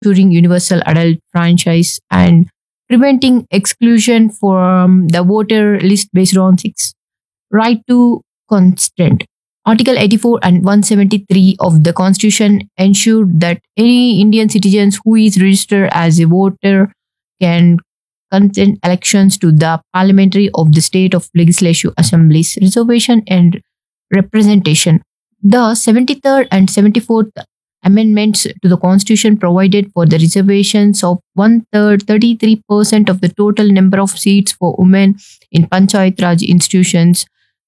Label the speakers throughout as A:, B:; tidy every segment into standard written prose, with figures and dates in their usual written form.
A: ensuring universal adult franchise, and preventing exclusion from the voter list based on sex. Right to consent. Article 84 and 173 of the Constitution ensured that any Indian citizens who is registered as a voter can contest elections to the parliamentary of the state of legislative assemblies, reservation and representation. The 73rd and 74th amendments to the Constitution provided for the reservations of one third, 33% of the total number of seats for women in Panchayat Raj institutions,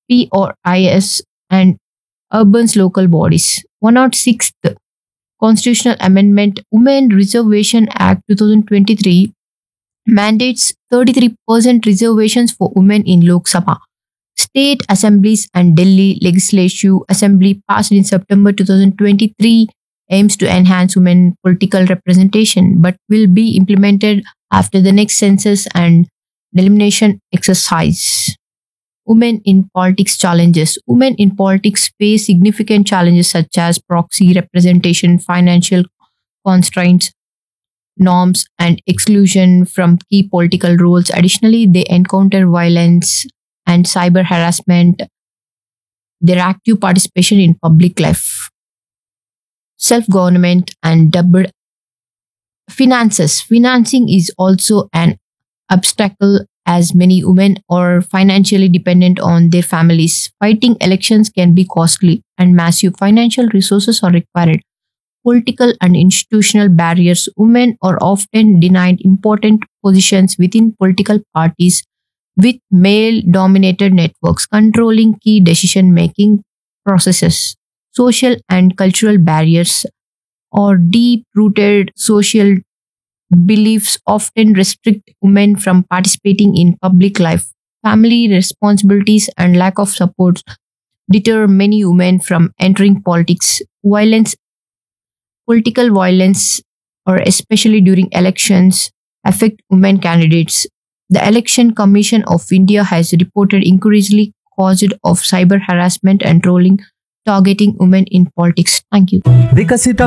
A: PRIS, and urban local bodies. 106th Constitutional Amendment Women Reservation Act 2023 mandates 33% reservations for women in Lok Sabha. State assemblies and Delhi Legislative Assembly passed in September 2023 aims to enhance women political representation but will be implemented after the next census and elimination exercise. Women in politics challenges. Women in politics face significant challenges such as proxy representation, financial constraints, norms, and exclusion from key political roles. Additionally, they encounter violence and cyber harassment, their active participation in public life, self government, and double finances. Financing is also an obstacle as many women are financially dependent on their families. Fighting elections can be costly, and massive financial resources are required. Political and institutional barriers. Women are often denied important positions within political parties with male dominated networks controlling key decision making processes. Social and cultural barriers or deep rooted social beliefs often restrict women from participating in public life. Family responsibilities and lack of support deter many women from entering politics. Violence, political violence, or especially during elections, affect women candidates. The Election Commission of India has reported increasingly caused of cyber harassment and trolling targeting women in politics. Thank you.
B: विकसित